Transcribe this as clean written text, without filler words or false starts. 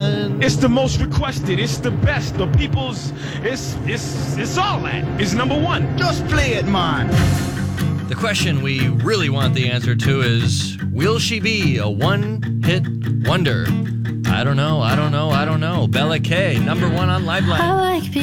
something? It's the most requested. It's the best. The people's. It's all that. It's number one. Just play it, man. The question we really want the answer to is, will she be a one-hit wonder? I don't know. Bella K, number one on Liveline. I like